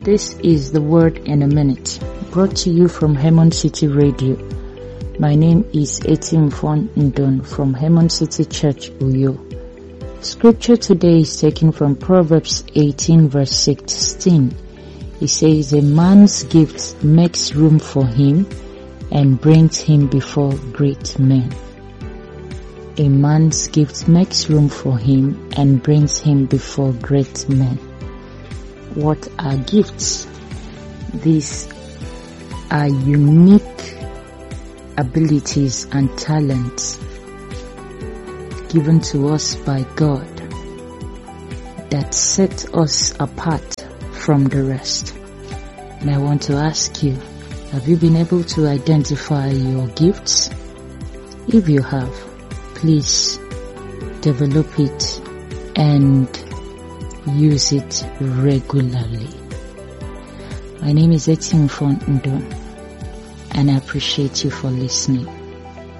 This is the Word in a Minute, brought to you from Hemon City Radio. My name is Etimfon Ndon from Hemon City Church, Uyo. Scripture today is taken from Proverbs 18 verse 16. It says, a man's gift makes room for him and brings him before great men. A man's gift makes room for him and brings him before great men. What are gifts? These are unique abilities and talents given to us by God that set us apart from the rest. And I want to ask you, have you been able to identify your gifts? If you have, please develop it and use it regularly. My name is Etimfon Ndon, and I appreciate you for listening.